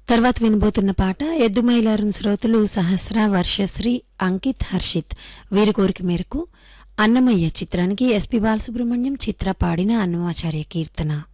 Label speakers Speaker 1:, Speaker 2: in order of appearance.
Speaker 1: తర్వాత వినబోతున్న పాట ఎద్దుమైలారం శ్రోతలు సహస్ర, వర్షశ్రీ, అంకిత్, హర్షిత్ వీరి కోరిక మేరకు అన్నమయ్య చిత్రానికి ఎస్పి బాలసుబ్రహ్మణ్యం చిత్ర పాడిన అన్నమాచార్య కీర్తన.